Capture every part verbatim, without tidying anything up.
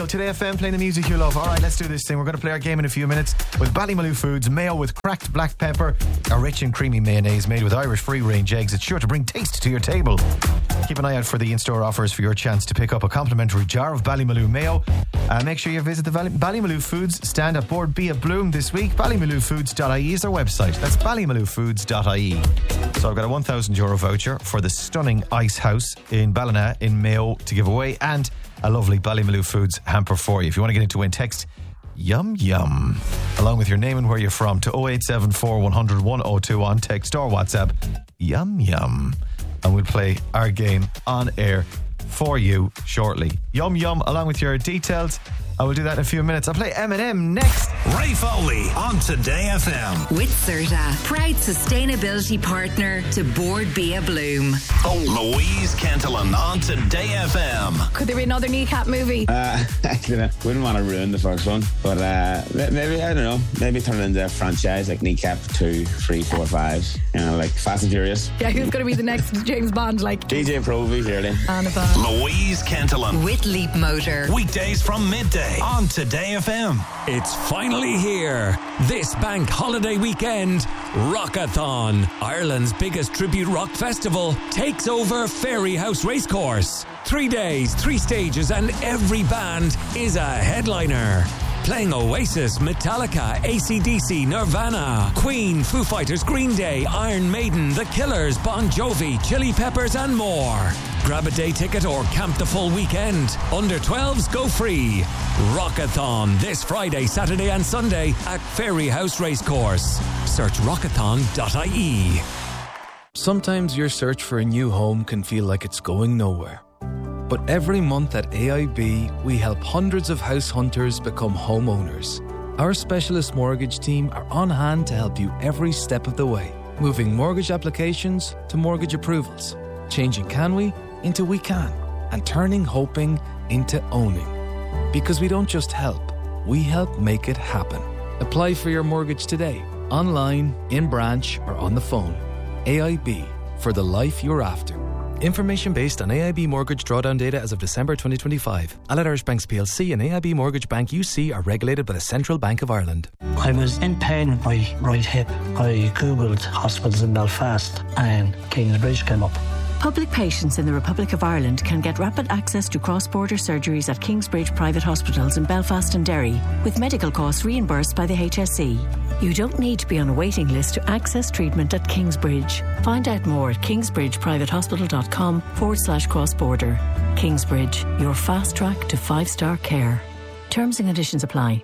Today F M playing the music you love. Alright, let's do this thing. We're going to play our game in a few minutes with Ballymaloe Foods Mayo with cracked black pepper, a rich and creamy mayonnaise made with Irish free range eggs. It's sure to bring taste to your table. Keep an eye out for the in-store offers for your chance to pick up a complimentary jar of Ballymaloe Mayo. Uh, make sure you visit the Bally- Ballymaloe Foods stand at Board B at Bloom this week. ballymaloe foods dot I E is their website. That's ballymaloe foods dot I E. So I've got a one thousand euro voucher for the stunning Ice House in Ballina in Mayo to give away, and a lovely Ballymaloe Foods hamper for you. If you want to get into win, text Yum Yum along with your name and where you're from to oh eight seven four, one hundred, one oh two one. Text or WhatsApp Yum Yum, and we'll play our game on air for you shortly. Yum Yum along with your details. I will do that in a few minutes. I'll play Eminem next. Ray Foley on Today F M. With Certa, proud sustainability partner to Board B A Bloom. Oh, Louise Cantillon on Today F M. Could there be another Kneecap movie? Uh, I don't know. Wouldn't want to ruin the first one, but uh, maybe, I don't know, maybe turn it into a franchise like Kneecap two, three, four, five. You know, like Fast and Furious. Yeah, who's going to be the next James Bond? Like D J Proby, clearly. Annabelle. Louise Cantillon. With Leap Motor. Weekdays from midday on Today F M. It's finally here. This bank holiday weekend, Rockathon, Ireland's biggest tribute rock festival, takes over Fairyhouse Racecourse. Three days, three stages, and every band is a headliner. Playing Oasis, Metallica, A C D C, Nirvana, Queen, Foo Fighters, Green Day, Iron Maiden, The Killers, Bon Jovi, Chili Peppers and more. Grab a day ticket or camp the full weekend. Under twelves go free. Rockathon this Friday, Saturday and Sunday at Fairyhouse Racecourse. Search rockathon dot I E. Sometimes your search for a new home can feel like it's going nowhere. But every month at A I B, we help hundreds of house hunters become homeowners. Our specialist mortgage team are on hand to help you every step of the way, moving mortgage applications to mortgage approvals, changing can we into we can, and turning hoping into owning. Because we don't just help, we help make it happen. Apply for your mortgage today, online, in branch, or on the phone. A I B, for the life you're after. Information based on A I B mortgage drawdown data as of December twenty twenty-five. Allied Irish Banks P L C and A I B Mortgage Bank U C are regulated by the Central Bank of Ireland. I was in pain with my right hip. I googled hospitals in Belfast and Kingsbridge came up. Public patients in the Republic of Ireland can get rapid access to cross-border surgeries at Kingsbridge private hospitals in Belfast and Derry, with medical costs reimbursed by the H S E. You don't need to be on a waiting list to access treatment at Kingsbridge. Find out more at kingsbridgeprivatehospital.com forward slash cross-border. Kingsbridge, your fast track to five-star care. Terms and conditions apply.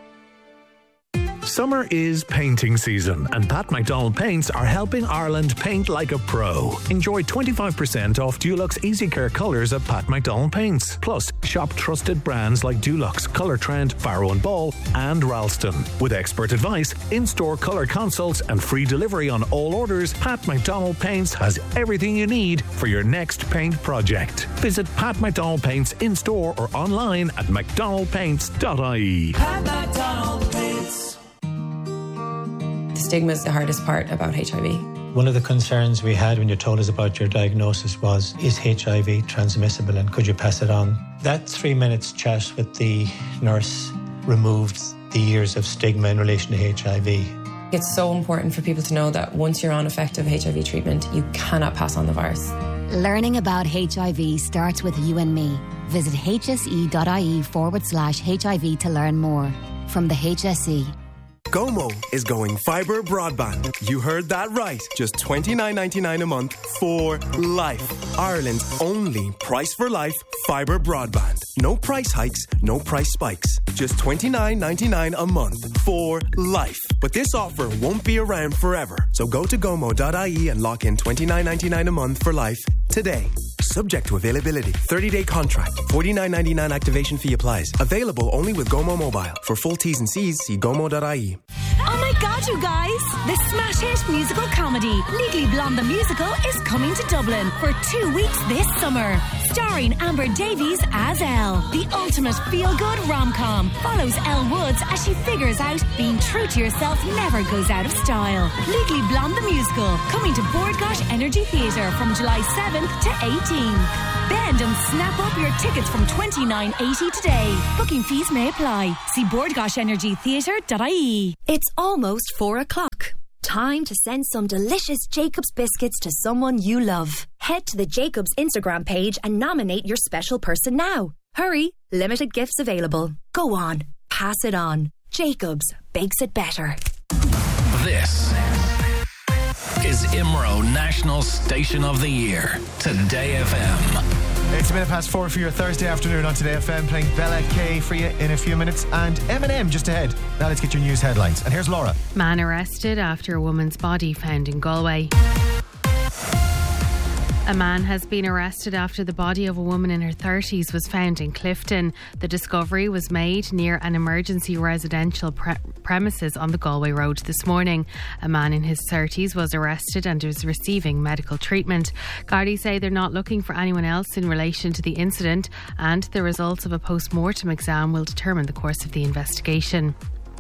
Summer is painting season, and Pat McDonald Paints are helping Ireland paint like a pro. Enjoy twenty-five percent off Dulux Easy Care colours at Pat McDonald Paints. Plus, shop trusted brands like Dulux, Colour Trend, Farrow and Ball, and Ralston. With expert advice, in-store colour consults, and free delivery on all orders, Pat McDonald Paints has everything you need for your next paint project. Visit Pat McDonald Paints in-store or online at mcdonald paints dot I E. Pat McDonald Paints. The stigma is the hardest part about H I V. One of the concerns we had when you told us about your diagnosis was, is H I V transmissible and could you pass it on? That three minutes chat with the nurse removed the years of stigma in relation to H I V. It's so important for people to know that once you're on effective H I V treatment, you cannot pass on the virus. Learning about H I V starts with you and me. Visit hse.ie forward slash HIV to learn more. From the H S E. Gomo is going fibre broadband. You heard that right. Just twenty-nine ninety-nine a month for life. Ireland's only price for life fibre broadband. No price hikes, no price spikes. Just twenty-nine ninety-nine a month for life. But this offer won't be around forever. So go to gomo dot I E and lock in twenty-nine ninety-nine a month for life today. Subject to availability. thirty-day contract. forty-nine ninety-nine activation fee applies. Available only with Gomo Mobile. For full T's and C's, see gomo dot I E. Oh my god, you guys! The smash hit musical comedy Legally Blonde the Musical is coming to Dublin for two weeks this summer. Starring Amber Davies as Elle. The ultimate feel-good rom-com follows Elle Woods as she figures out being true to yourself never goes out of style. Legally Blonde the Musical, coming to Bord Gáis Energy Theatre from July seventh to eighteenth. Then weekend and snap up your tickets from twenty-nine eighty today. Booking fees may apply. See bord gosh energy theatre dot I E. It's almost four o'clock. Time to send some delicious Jacobs biscuits to someone you love. Head to the Jacobs Instagram page and nominate your special person now. Hurry, limited gifts available. Go on, pass it on. Jacobs bakes it better. This is I M R O National Station of the Year. Today F M. It's a minute past four for your Thursday afternoon on Today F M, playing Bella K for you in a few minutes, and Eminem just ahead. Now let's get your news headlines. And here's Laura. Man arrested after a woman's body found in Galway. A man has been arrested after the body of a woman in her thirties was found in Clifton. The discovery was made near an emergency residential pre- premises on the Galway Road this morning. A man in his thirties was arrested and is receiving medical treatment. Gardaí say they're not looking for anyone else in relation to the incident, and the results of a post-mortem exam will determine the course of the investigation.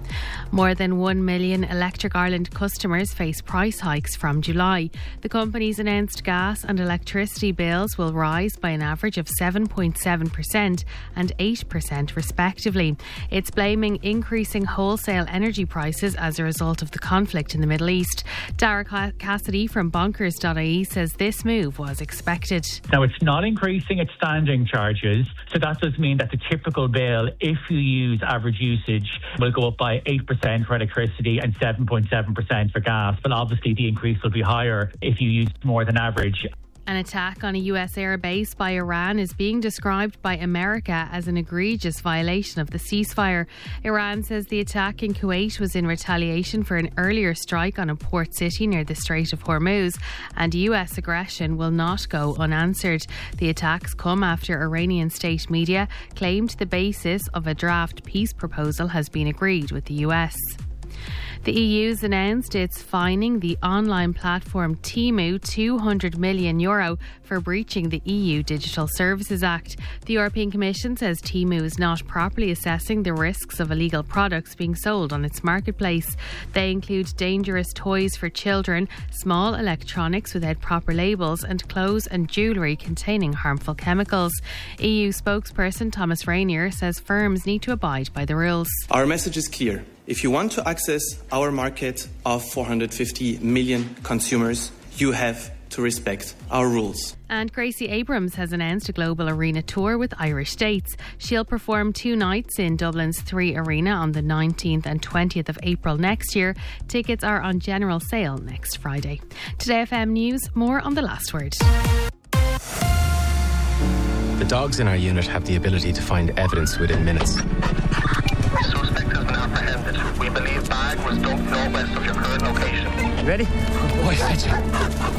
More than one million Electric Ireland customers face price hikes from July. The company's announced gas and electricity bills will rise by an average of seven point seven percent and eight percent respectively. It's blaming increasing wholesale energy prices as a result of the conflict in the Middle East. Dara Cassidy from bonkers dot I E says this move was expected. Now, it's not increasing its standing charges, so that does mean that the typical bill, if you use average usage, will go up by eight percent for electricity and seven point seven percent for gas. But obviously the increase will be higher if you use more than average. An attack on a U S airbase by Iran is being described by America as an egregious violation of the ceasefire. Iran says the attack in Kuwait was in retaliation for an earlier strike on a port city near the Strait of Hormuz, and U S aggression will not go unanswered. The attacks come after Iranian state media claimed the basis of a draft peace proposal has been agreed with the U S. The E U's announced it's fining the online platform Temu two hundred million euro for breaching the E U Digital Services Act. The European Commission says Temu is not properly assessing the risks of illegal products being sold on its marketplace. They include dangerous toys for children, small electronics without proper labels, and clothes and jewellery containing harmful chemicals. E U spokesperson Thomas Rainier says firms need to abide by the rules. Our message is clear. If you want to access our market of four hundred fifty million consumers, you have to respect our rules. And Gracie Abrams has announced a global arena tour with Irish dates. She'll perform two nights in Dublin's Three Arena on the nineteenth and twentieth of April next year. Tickets are on general sale next Friday. Today F M News, more on The Last Word. The dogs in our unit have the ability to find evidence within minutes. We believe bag was dumped northwest of your current location. Ready? Good boy, fetch it.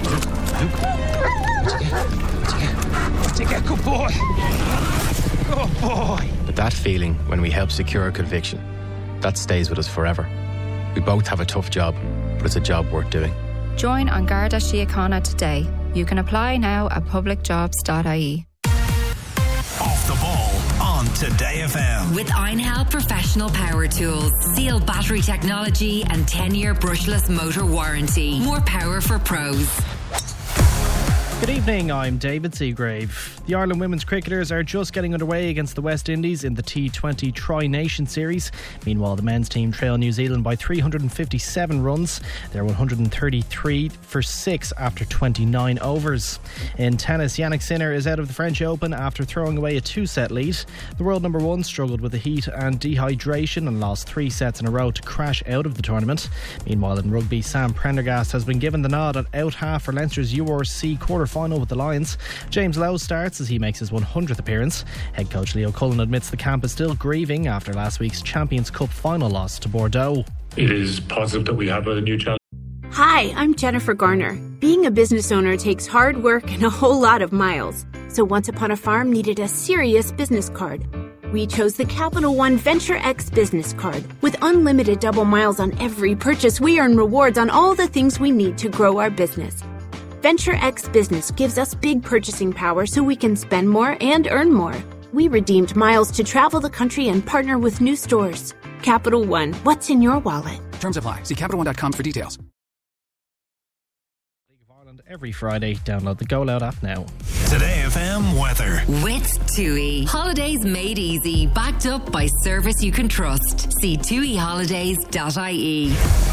Luke, take it. Good boy. Good boy. But that feeling when we help secure a conviction, that stays with us forever. We both have a tough job, but it's a job worth doing. Join An Garda Síochána today. You can apply now at public jobs dot I E. Off the ball on Today F M. With Einhell Professional Power Tools. Seal battery technology and ten-year brushless motor warranty. More power for pros. Good evening, I'm David Seagrave. The Ireland women's cricketers are just getting underway against the West Indies in the T twenty Tri-Nation Series. Meanwhile, the men's team trail New Zealand by three hundred fifty-seven runs. They're one hundred thirty-three for six after twenty-nine overs. In tennis, Yannick Sinner is out of the French Open after throwing away a two-set lead. The world number one struggled with the heat and dehydration and lost three sets in a row to crash out of the tournament. Meanwhile, in rugby, Sam Prendergast has been given the nod at out half for Leinster's U R C quarter final with the Lions. James Lowe starts as he makes his one hundredth appearance. Head coach Leo Cullen admits the camp is still grieving after last week's Champions Cup final loss to Bordeaux. It is positive that we have a new challenge. Hi, I'm Jennifer Garner. Being a business owner takes hard work and a whole lot of miles. So Once Upon a Farm needed a serious business card. We chose the Capital One Venture X business card. With unlimited double miles on every purchase, we earn rewards on all the things we need to grow our business. Venture X Business gives us big purchasing power so we can spend more and earn more. We redeemed miles to travel the country and partner with new stores. Capital One, what's in your wallet? Terms apply. See Capital One dot com for details. every Friday. Download the Go Loud app now. Today F M weather. With TUI. Holidays made easy. Backed up by service you can trust. See tui holidays dot I E.